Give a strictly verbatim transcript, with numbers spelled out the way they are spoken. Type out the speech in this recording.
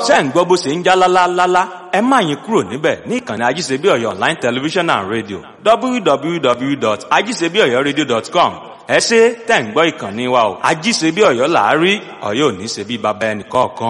ṣé ń gbọ́ bó ṣe ń já lálálálá ẹ má yín kúrò níbẹ̀ ní ìkànnì ajíṣebíọ̀yọ̀ online television and radio w w w dot ajíṣebíọ̀yọ̀radio dot com ẹ ṣé tẹ̀ ń gbọ́ ìkànnì wa o ajíṣebíọ̀yọ̀ làárí ọ̀yọ́ ò ní ṣe bí baba ẹnì kọ̀ọ̀kan.